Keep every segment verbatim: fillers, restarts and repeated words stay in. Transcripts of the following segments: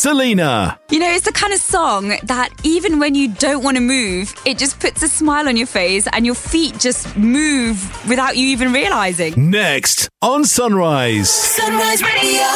Selena. You know, it's the kind of song that even when you don't want to move, it just puts a smile on your face and your feet just move without you even realising. Next on Sunrise. Sunrise Radio.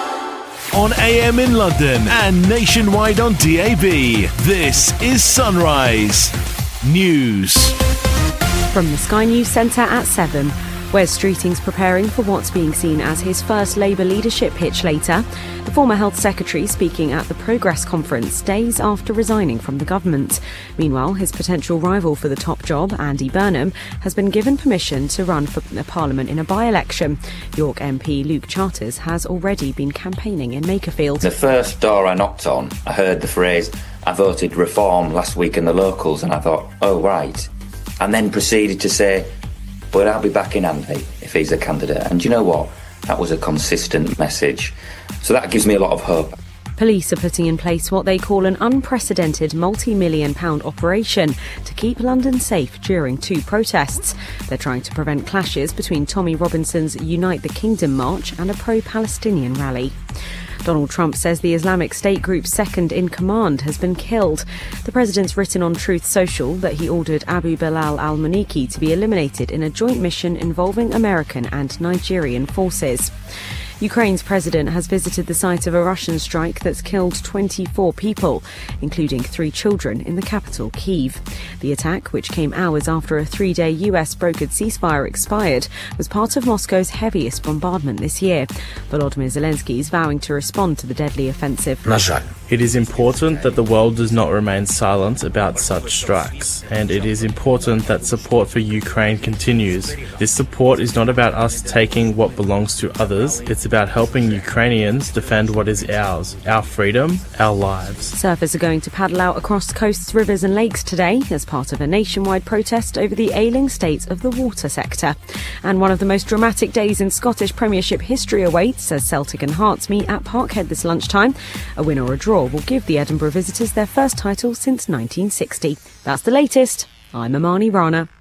On A M in London and nationwide on D A B. This is Sunrise News. From the Sky News Centre at seven. Wes Streeting's preparing for what's being seen as his first Labour leadership pitch later. The former Health Secretary speaking at the Progress Conference days after resigning from the government. Meanwhile, his potential rival for the top job, Andy Burnham, has been given permission to run for Parliament in a by-election. York M P Luke Charters has already been campaigning in Makerfield. The first door I knocked on, I heard the phrase, "I voted Reform last week in the locals," and I thought, oh, right. And then proceeded to say, but I'll be back in Andy if he's a candidate. And you know what? That was a consistent message. So that gives me a lot of hope. Police are putting in place what they call an unprecedented multi-million pound operation to keep London safe during two protests. They're trying to prevent clashes between Tommy Robinson's Unite the Kingdom march and a pro-Palestinian rally. Donald Trump says the Islamic State group's second in command has been killed. The president's written on Truth Social that he ordered Abu Bilal al-Muniki to be eliminated in a joint mission involving American and Nigerian forces. Ukraine's president has visited the site of a Russian strike that's killed twenty-four people, including three children in the capital, Kyiv. The attack, which came hours after a three-day U S brokered ceasefire expired, was part of Moscow's heaviest bombardment this year. Volodymyr Zelensky is vowing to respond to the deadly offensive. It is important that the world does not remain silent about such strikes, and it is important that support for Ukraine continues. This support is not about us taking what belongs to others, it's about helping Ukrainians defend what is ours, our freedom, our lives. Surfers are going to paddle out across coasts, rivers and lakes today as part of a nationwide protest over the ailing state of the water sector. And one of the most dramatic days in Scottish Premiership history awaits as Celtic and Hearts meet at Parkhead this lunchtime. A win or a draw will give the Edinburgh visitors their first title since nineteen sixty. That's the latest. I'm Amani Rana.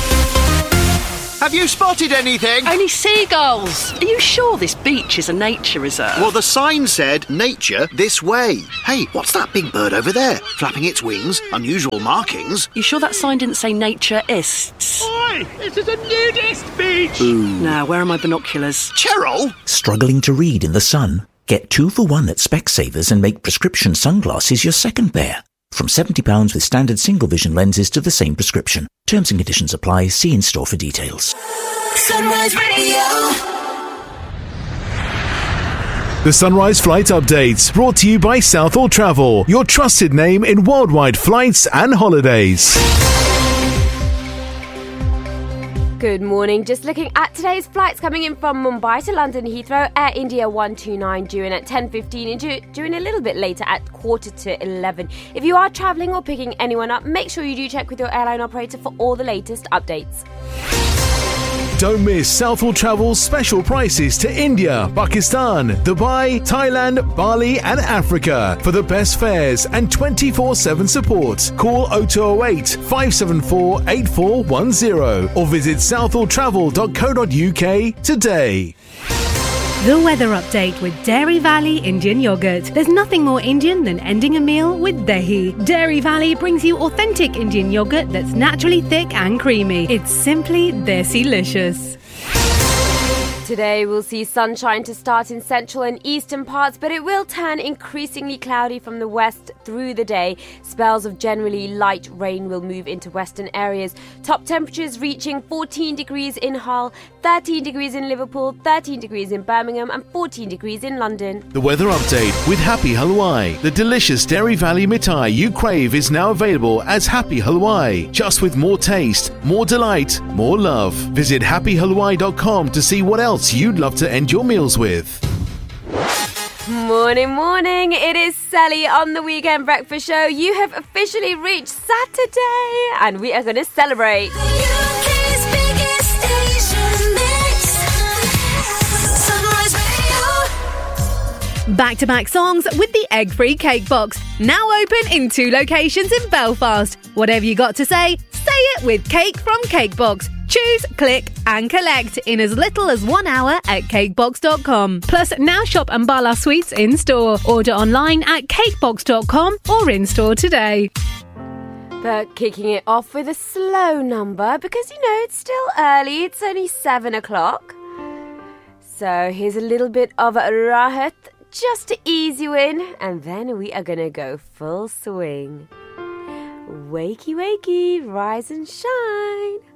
Have you spotted anything? Only seagulls. Are you sure this beach is a nature reserve? Well, the sign said, nature this way. Hey, what's that big bird over there? Flapping its wings, unusual markings. You sure that sign didn't say naturists? Oi, this is a nudist beach. Ooh. Now, where are my binoculars? Cheryl? Struggling to read in the sun? Get two for one at Specsavers and make prescription sunglasses your second pair. From seventy pounds with standard single vision lenses to the same prescription. Terms and conditions apply. See in store for details. Sunrise Radio. The Sunrise Flight Updates, brought to you by Southall Travel, your trusted name in worldwide flights and holidays. Good morning. Just looking at today's flights coming in from Mumbai to London Heathrow. Air India one two nine due in at ten fifteen and due, due in a little bit later at quarter to eleven. If you are travelling or picking anyone up, make sure you do check with your airline operator for all the latest updates. Don't miss Southall Travel's special prices to India, Pakistan, Dubai, Thailand, Bali and Africa. For the best fares and twenty-four seven support, call oh two oh eight, five seven four, eight four one oh or visit southall travel dot co dot uk today. The weather update with Dairy Valley Indian Yogurt. There's nothing more Indian than ending a meal with dahi. Dairy Valley brings you authentic Indian yogurt that's naturally thick and creamy. It's simply desi-licious. Today we'll see sunshine to start in central and eastern parts, but it will turn increasingly cloudy from the west through the day. Spells of generally light rain will move into western areas. Top temperatures reaching fourteen degrees in Hull, thirteen degrees in Liverpool, thirteen degrees in Birmingham and fourteen degrees in London. The weather update with Happy Halwai. The delicious Dairy Valley mithai you crave is now available as Happy Halwai. Just with more taste, more delight, more love. Visit happy halwai dot com to see what else you'd love to end your meals with. Morning, morning. It is Sally on the Weekend Breakfast Show. You have officially reached Saturday and we are going to celebrate. Back-to-back songs with the egg-free cake box. Now open in two locations in Belfast. Whatever you got to say, say it with Cake from Cake Box. Choose, click and collect in as little as one hour at cakebox dot com. Plus, now shop Ambala sweets in-store. Order online at cakebox dot com or in-store today. But kicking it off with a slow number because, you know, it's still early. It's only seven o'clock. So here's a little bit of Rahat just to ease you in. And then we are going to go full swing. Wakey, wakey, rise and shine.